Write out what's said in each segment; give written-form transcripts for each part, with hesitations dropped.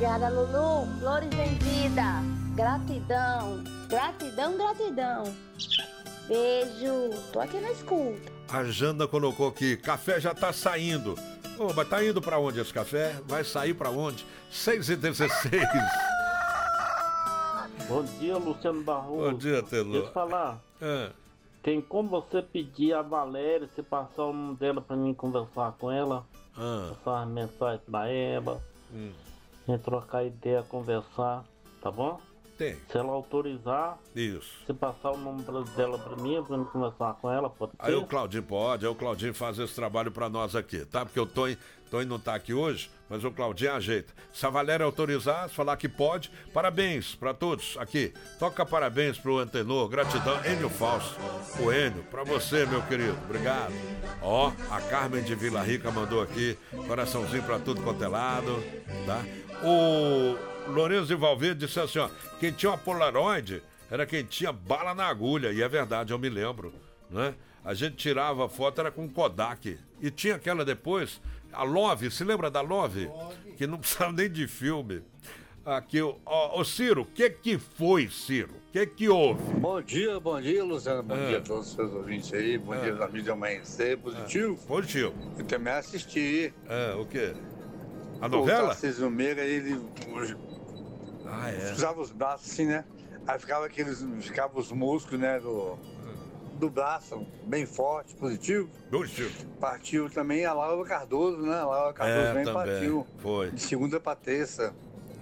Obrigada, Lulu. Flores em vida. Gratidão. Gratidão, gratidão. Beijo. Tô aqui na escuta. A Janda colocou aqui, café já tá saindo. Ô, mas tá indo pra onde esse café? Vai sair pra onde? 6h16. Bom dia, Luciano Barroso. Bom dia, Telô. Deixa eu falar. Tem como você pedir a Valéria, você passar o nome dela pra mim conversar com ela? Passar uma mensagem pra ela. A gente trocar ideia, conversar, tá bom? Tem. Se ela autorizar, isso. Você passar o nome dela pra mim conversar com ela, pode ser? Aí o Claudinho pode, aí o Claudinho faz esse trabalho pra nós aqui, tá? Porque o Tonho não tá aqui hoje, mas o Claudinho ajeita. Se a Valéria autorizar, se falar que pode, parabéns pra todos aqui. Toca parabéns pro Antenor, gratidão. Enio Fausto, o Enio, pra você, meu querido, obrigado. Ó, a Carmen de Vila Rica mandou aqui, coraçãozinho pra tudo quanto é lado, tá? O Lourenço de Valverde disse assim, ó, quem tinha uma Polaroid era quem tinha bala na agulha, e é verdade, eu me lembro, né? A gente tirava foto, era com Kodak, e tinha aquela depois, a Love, se lembra da Love? Que não precisava nem de filme. Aqui, ô Ciro, o que foi, Ciro? O que houve? Bom dia, Luciano, bom dia a todos os seus ouvintes aí, bom dia, amigos de amanhecer, positivo? Positivo. Eu também assisti. O quê? A novela? O Tarcísio Meira, ele usava os braços assim, né? Aí ficava os músculos, né, do braço, bem forte, positivo. Positivo. Partiu também a Laura Cardoso, né? A Laura Cardoso também partiu. Foi. De segunda pra terça.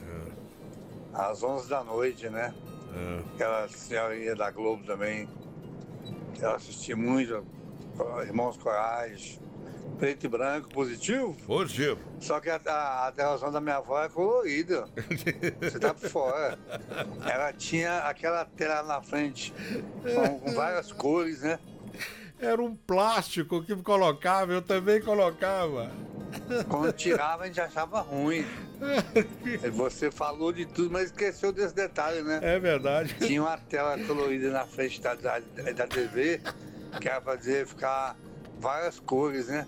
Às 11 da noite, né? Aquela senhorinha da Globo também. Eu assisti muito. Irmãos Corais. Preto e branco, positivo? Positivo. Só que a televisão da minha avó é colorida. Você tá por fora. Ela tinha aquela tela na frente com várias cores, né? Era um plástico que colocava, eu também colocava. Quando tirava, a gente achava ruim. Você falou de tudo, mas esqueceu desse detalhe, né? É verdade. Tinha uma tela colorida na frente da TV, que era pra dizer ficar várias cores, né?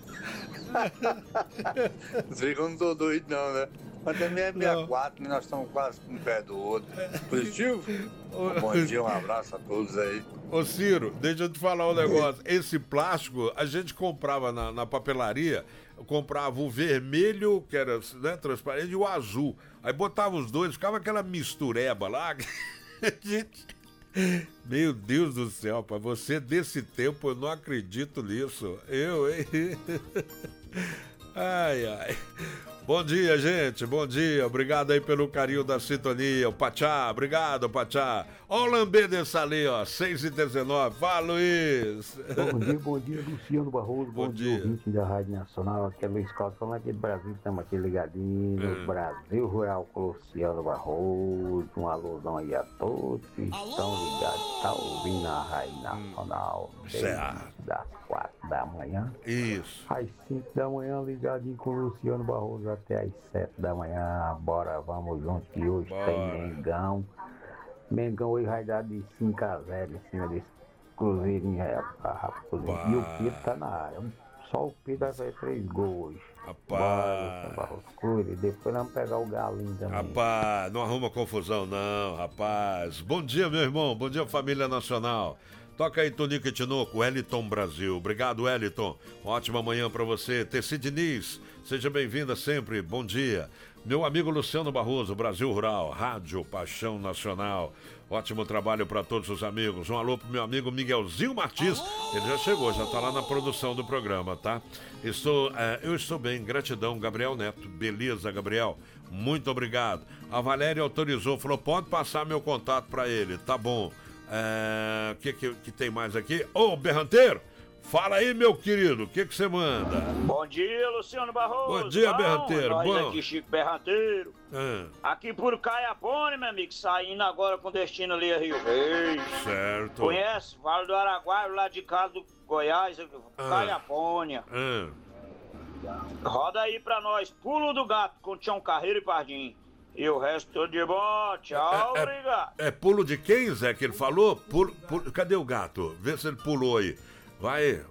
Você vê que eu não tô doido não, né? Mas também é 64, né? Nós estamos quase um pé do outro. Positivo? Bom dia, um abraço a todos aí. Ô Ciro, deixa eu te falar um negócio. Esse plástico, a gente comprava na papelaria, comprava o vermelho, que era, né, transparente, e o azul. Aí botava os dois, ficava aquela mistureba lá. Meu Deus do céu, pra você desse tempo, eu não acredito nisso. Hein? Ai. Bom dia, gente, bom dia. Obrigado aí pelo carinho da sintonia. O Pachá, obrigado, Pachá. Ó o Lambedes ali, ó, 6h19. Fala, Luiz. Bom dia, Luciano Barroso. Bom dia, ouvinte da Rádio Nacional. Aqui é Luiz Carlos, falando aqui do Brasil. Estamos aqui ligadinhos no Brasil Rural com Luciano Barroso. Um alôzão aí a todos que estão ligados. Tá ouvindo a Rádio Nacional. Certo. Das 4 da manhã. Isso. Às 5 da manhã, ligadinho com o Luciano Barroso até às 7 da manhã. Bora, vamos juntos, que hoje tem Mengão. Mengão hoje vai dar de 5-0 em cima desse Cruzeirinho. E o Pedro tá na área. Só o Pedro vai fazer 3 gols hoje. Rapaz. Cuide, depois vamos pegar o Galinho também. Rapaz, não arruma confusão não, rapaz. Bom dia, meu irmão. Bom dia, família nacional. Toca aí, Tonico e Tinoco, Wellington Brasil. Obrigado, Wellington. Ótima manhã pra você. Tessi Diniz, seja bem-vinda sempre. Bom dia. Meu amigo Luciano Barroso, Brasil Rural, Rádio Paixão Nacional. Ótimo trabalho para todos os amigos. Um alô pro meu amigo Miguelzinho Martins. Ele já chegou, já tá lá na produção do programa, tá? Eu estou bem, gratidão, Gabriel Neto. Beleza, Gabriel? Muito obrigado. A Valéria autorizou, falou, pode passar meu contato para ele. Tá bom. Que tem mais aqui? Ô, Berranteiro, fala aí, meu querido, o que você manda? Bom dia, Luciano Barroso. Bom dia, Berranteiro. Nós aqui, Chico Berranteiro. Aqui por Caiapone, meu amigo, saindo agora com destino ali a Rio Verde. Certo. Conhece? Vale do Araguaia, lá de casa do Goiás, Caiapônia. Roda aí pra nós, Pulo do Gato, com Tião Carreiro e Pardinho. E o resto tudo de bom, tchau, obrigado. É pulo de quem, Zé, que ele falou? Cadê o gato? Vê se ele pulou aí. Vai,